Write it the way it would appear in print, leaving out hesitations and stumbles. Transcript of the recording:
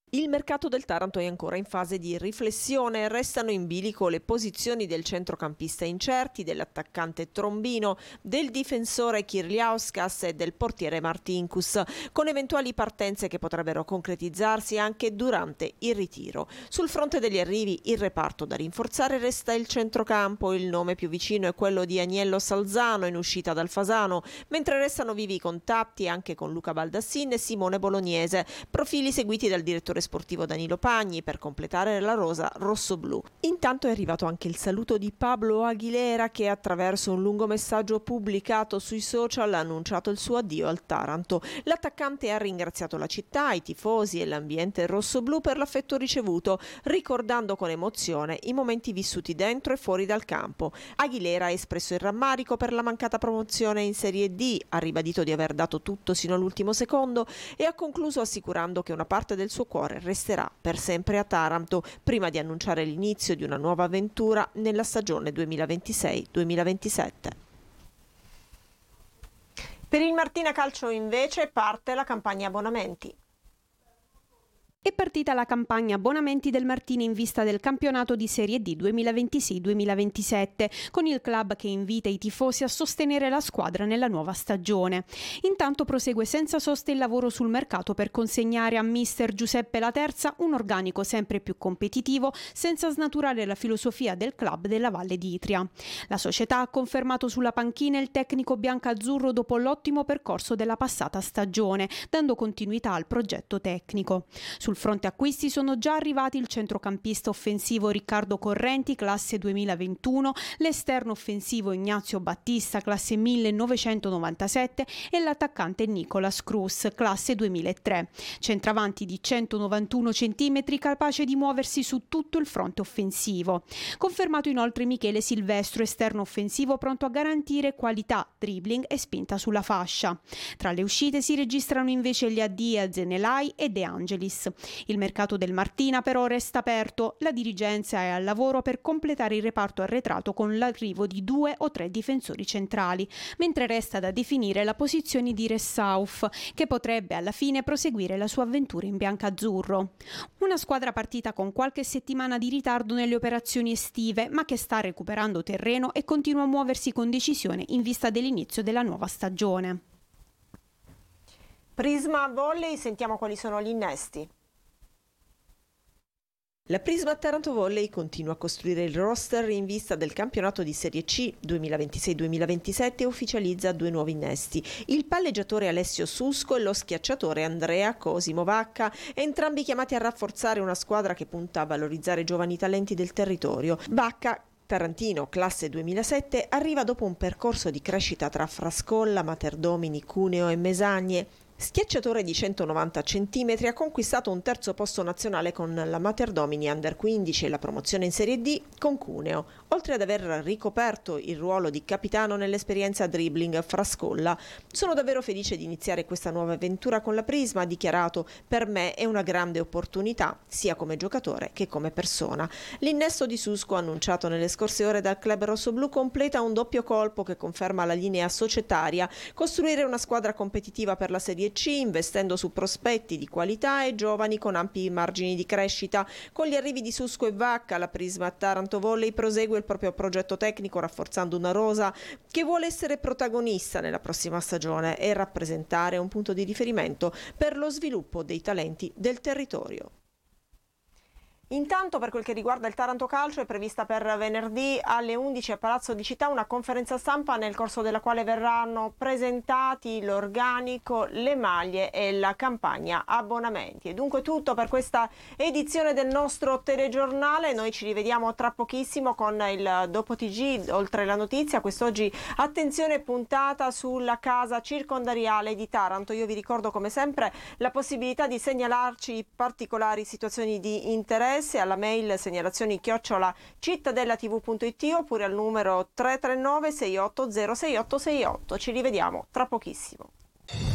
Il mercato del Taranto è ancora in fase di riflessione, restano in bilico le posizioni del centrocampista incerti, dell'attaccante Trombino, del difensore Kirliauskas e del portiere Martinkus, con eventuali partenze che potrebbero concretizzarsi anche durante il ritiro. Sul fronte degli arrivi, il reparto da rinforzare resta il centrocampo, il nome più vicino è quello di Agnello Salzano in uscita dal Fasano, mentre restano vivi i contatti anche con Luca Baldassin e Simone Bolognese, profili seguiti dal direttore sportivo Danilo Pagni per completare la rosa rossoblù. Intanto è arrivato anche il saluto di Pablo Aguilera che attraverso un lungo messaggio pubblicato sui social ha annunciato il suo addio al Taranto. L'attaccante ha ringraziato la città, i tifosi e l'ambiente rossoblù per l'affetto ricevuto, ricordando con emozione i momenti vissuti dentro e fuori dal campo. Aguilera ha espresso il rammarico per la mancata promozione in Serie D, ha ribadito di aver dato tutto sino all'ultimo secondo e ha concluso assicurando che una parte del suo cuore resterà per sempre a Taranto, prima di annunciare l'inizio di una nuova avventura nella stagione 2026-2027. Per il Martina Calcio invece parte la campagna abbonamenti. È partita la campagna abbonamenti del Martini in vista del campionato di Serie D 2026-2027, con il club che invita i tifosi a sostenere la squadra nella nuova stagione. Intanto prosegue senza sosta il lavoro sul mercato per consegnare a mister Giuseppe Laterza un organico sempre più competitivo senza snaturare la filosofia del club della Valle d'Itria. La società ha confermato sulla panchina il tecnico biancazzurro dopo l'ottimo percorso della passata stagione, dando continuità al progetto tecnico. Sul fronte acquisti sono già arrivati il centrocampista offensivo Riccardo Correnti, classe 2021, l'esterno offensivo Ignazio Battista, classe 1997 e l'attaccante Nicolas Cruz, classe 2003. Centravanti di 191 cm, capace di muoversi su tutto il fronte offensivo. Confermato inoltre Michele Silvestro, esterno offensivo pronto a garantire qualità, dribbling e spinta sulla fascia. Tra le uscite si registrano invece gli addii a Zenelai e De Angelis. Il mercato del Martina però resta aperto, la dirigenza è al lavoro per completare il reparto arretrato con l'arrivo di 2 o 3 difensori centrali, mentre resta da definire la posizione di Ressauf, che potrebbe alla fine proseguire la sua avventura in biancazzurro. Una squadra partita con qualche settimana di ritardo nelle operazioni estive, ma che sta recuperando terreno e continua a muoversi con decisione in vista dell'inizio della nuova stagione. Prisma Volley, sentiamo quali sono gli innesti. La Prisma Taranto Volley continua a costruire il roster in vista del campionato di Serie C 2026-2027 e ufficializza 2 nuovi innesti. Il palleggiatore Alessio Susco e lo schiacciatore Andrea Cosimo Vacca, entrambi chiamati a rafforzare una squadra che punta a valorizzare giovani talenti del territorio. Vacca, tarantino, classe 2007, arriva dopo un percorso di crescita tra Frascolla, Materdomini, Cuneo e Mesagne. Schiacciatore di 190 cm, ha conquistato un terzo posto nazionale con la Materdomini Under 15 e la promozione in Serie D con Cuneo, oltre ad aver ricoperto il ruolo di capitano nell'esperienza dribbling Frascolla. Sono davvero felice di iniziare questa nuova avventura con la Prisma, ha dichiarato: per me è una grande opportunità, sia come giocatore che come persona. L'innesto di Susco, annunciato nelle scorse ore dal club rossoblù, completa un doppio colpo che conferma la linea societaria: costruire una squadra competitiva per la Serie C, investendo su prospetti di qualità e giovani con ampi margini di crescita. Con gli arrivi di Susco e Vacca, la Prisma Taranto Volley prosegue il proprio progetto tecnico, rafforzando una rosa che vuole essere protagonista nella prossima stagione e rappresentare un punto di riferimento per lo sviluppo dei talenti del territorio. Intanto, per quel che riguarda il Taranto Calcio, è prevista per venerdì alle 11 a Palazzo di Città una conferenza stampa nel corso della quale verranno presentati l'organico, le maglie e la campagna abbonamenti. E dunque tutto per questa edizione del nostro telegiornale. Noi ci rivediamo tra pochissimo con il Dopo TG. Oltre la notizia, quest'oggi attenzione puntata sulla casa circondariale di Taranto. Io vi ricordo come sempre la possibilità di segnalarci particolari situazioni di interesse alla mail segnalazioni@cittadellatv.it oppure al numero 339 680 6868. Ci rivediamo tra pochissimo.